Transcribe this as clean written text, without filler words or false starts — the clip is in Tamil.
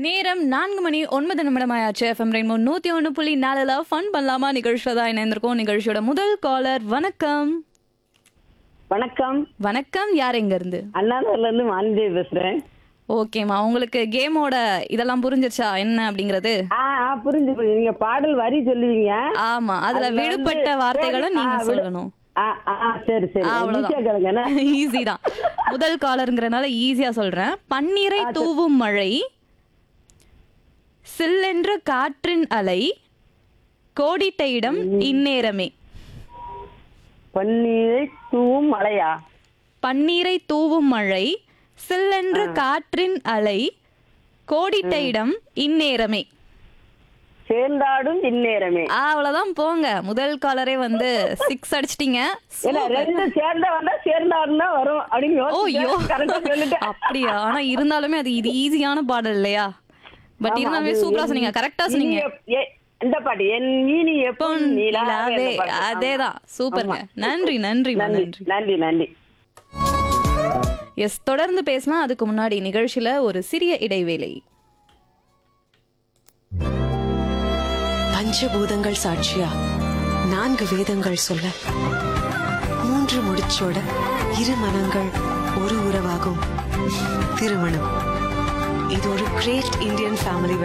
நேரம் 4:09 ஆயாச்சு. எஃப்எம் ரெயின்போ 101.4 ஃபன் பண்ணலாமா நிகழ்ச்சியில தான் இணைந்திருக்கோம். நிகழ்ச்சியோட முதல் காலர் வணக்கம். வணக்கம். வணக்கம், யார் எங்க இருந்து? அண்ணாநகர்ல இருந்து மாநிதேவி பேசுறேன். ஓகேமா, உங்களுக்கு கேமோட இதெல்லாம் புரிஞ்சிருச்சா என்ன அப்படிங்கறது? புரிஞ்சு நீங்க பாடல் வரி சொல்லுவீங்க. ஆமா, அதுல விடுபட்ட வார்த்தைகளை நீங்க சொல்லணும். சரி சரி, அவ்வளவுதான், ஈஸி தான். முதல் காலருங்கிறனால ஈஸியா சொல்றேன். பன்னீரை தூவும் மழை, சில்லென்ற காற்றின் அலை, கோடிட்ட இடம் இந்நேரமே. பன்னீரை தூவும் மழையா? பன்னீரை தூவும் மழை, சில்லென்ற காற்றின் அலை, கோடிட்ட இடம் இந்நேரமே. சேர்ந்தாடும் இந்நேரமே. அவ்வளவுதான், போங்க. முதல் காலரே வந்து 6 அடிச்சிட்டீங்க. ரெண்டு சேர்ந்தா வந்தா சேர்ந்தாடும் தான் வரும் அப்படின்னு. அப்படியா? ஆனா இருந்தாலுமே அது இது ஈஸியான பாடல் இல்லையா? பட் இருந்தாலுமே சூப்பரா சொன்னீங்க, கரெக்டா சொன்னீங்க. இந்த பாட்டு என் நீ எப்போ நிலாவே, அதேதான். சூப்பர்ங்க. நன்றி நன்றி நன்றி நன்றி நன்றி. எஸ், தொடர்ந்து பேசலாம். அதுக்கு முன்னாடி நிகழ்ச்சியில ஒரு சிறிய இடைவேளை. பஞ்சபூதங்கள் சாட்சியா 4 வேதங்கள் சொல்ல, 3 முடிச்சோட 2 மனங்கள் ஒரு உறவாகும். திருமணம் இது ஒரு கிரேட் இந்தியன் ஃபேமிலி